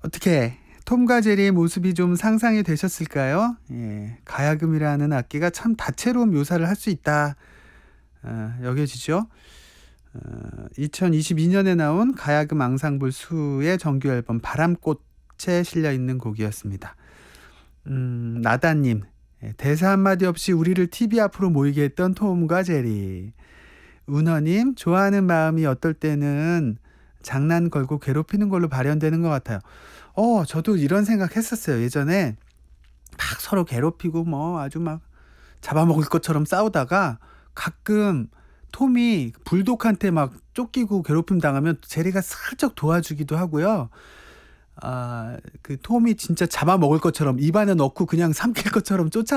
어떻게 톰과 제리의 모습이 좀 상상이 되셨을까요? 예, 가야금이라는 악기가 참 다채로운 묘사를 할 수 있다 여겨지죠. 2022년에 나온 가야금 앙상블 수의 정규 앨범 바람꽃에 실려 있는 곡이었습니다. 나다님, 대사 한마디 없이 우리를 TV 앞으로 모이게 했던 톰과 제리. 은허님, 좋아하는 마음이 어떨 때는 장난 걸고 괴롭히는 걸로 발현되는 것 같아요. 저도 이런 생각 했었어요. 예전에 막 서로 괴롭히고 뭐 아주 막 잡아먹을 것처럼 싸우다가 가끔 톰이 불독한테 막 쫓기고 괴롭힘 당하면 제리가 슬쩍 도와주기도 하고요. 그 톰이 진짜 잡아먹을 것처럼 입안에 넣고 그냥 삼킬 것처럼